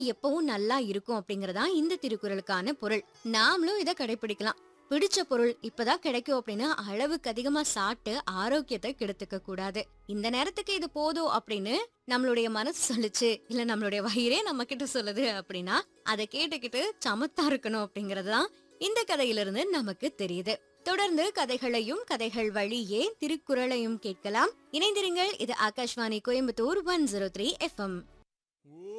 எப்பவும் நல்லா இருக்கும் அப்படிங்கறதா இந்த திருக்குறளுக்கான பொருள். நாமளும் இத கடைபிடிக்கலாம். பிடிச்ச பொருள் இப்பதான் கிடைக்கும் அப்படின்னு அளவுக்கு அதிகமா சாப்பிட்டு ஆரோக்கியத்தை கெடுத்துக்க கூடாது. இந்த நேரத்துக்கு இது போதும் அப்படின்னு நம்மளுடைய மனசு சொல்லுச்சு, இல்ல நம்மளுடைய வயிறே நம்ம கிட்ட சொல்லுது அப்படின்னா அதை கேட்டுக்கிட்டு சமத்தா இருக்கணும் அப்படிங்கறதுதான் இந்த கதையிலிருந்து நமக்கு தெரியுது. தொடர்ந்து கதைகளையும் கதைகள் வழியே திருக்குறளையும் கேட்கலாம். இணைந்திருங்கள். இது ஆகாஷ்வாணி கோயம்புத்தூர் 103 FM.